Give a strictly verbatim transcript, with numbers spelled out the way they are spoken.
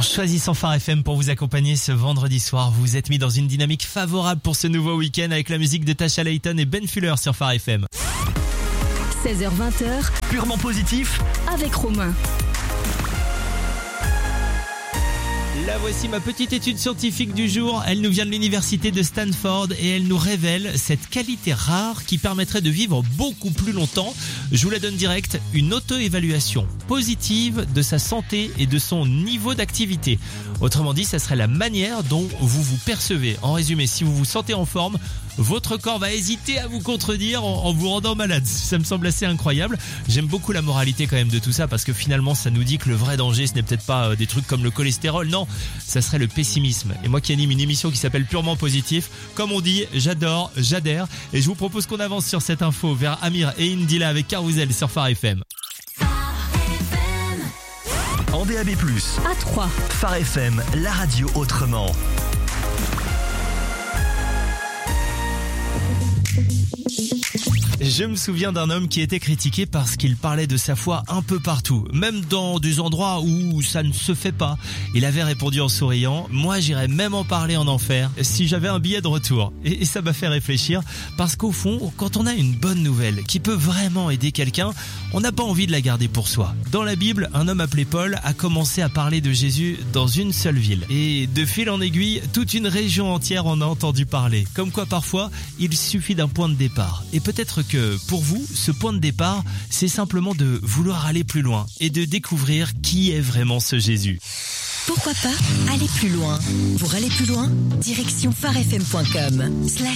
choisissant Phare F M pour vous accompagner ce vendredi soir. Vous êtes mis dans une dynamique favorable pour ce nouveau week-end avec la musique de Tasha Layton et Ben Fuller sur Phare F M. seize heures vingt, purement positif avec Romain. Là voici ma petite étude scientifique du jour. Elle nous vient de l'université de Stanford et elle nous révèle cette qualité rare qui permettrait de vivre beaucoup plus longtemps. Je vous la donne direct, une auto-évaluation positive de sa santé et de son niveau d'activité. Autrement dit, ça serait la manière dont vous vous percevez. En résumé, si vous vous sentez en forme, votre corps va hésiter à vous contredire en, en vous rendant malade. Ça me semble assez incroyable. J'aime beaucoup la moralité quand même de tout ça parce que finalement ça nous dit que le vrai danger ce n'est peut-être pas euh, des trucs comme le cholestérol, non, ça serait le pessimisme. Et moi qui anime une émission qui s'appelle Purement Positif, comme on dit, j'adore, j'adhère et je vous propose qu'on avance sur cette info vers Amir et Indila avec Carousel sur Phare F M. en D A B plus, À trois. Phare F M, la radio autrement. Je me souviens d'un homme qui était critiqué parce qu'il parlait de sa foi un peu partout, même dans des endroits où ça ne se fait pas. Il avait répondu en souriant « Moi j'irais même en parler en enfer si j'avais un billet de retour ». Et, et ça m'a fait réfléchir parce qu'au fond, quand on a une bonne nouvelle qui peut vraiment aider quelqu'un, on n'a pas envie de la garder pour soi. Dans la Bible, un homme appelé Paul a commencé à parler de Jésus dans une seule ville. Et de fil en aiguille, toute une région entière en a entendu parler. Comme quoi parfois, il suffit d'un point de départ. Et peut-être que que pour vous, ce point de départ, c'est simplement de vouloir aller plus loin et de découvrir qui est vraiment ce Jésus. Pourquoi pas aller plus loin? Pour aller plus loin, direction pharefm point com slash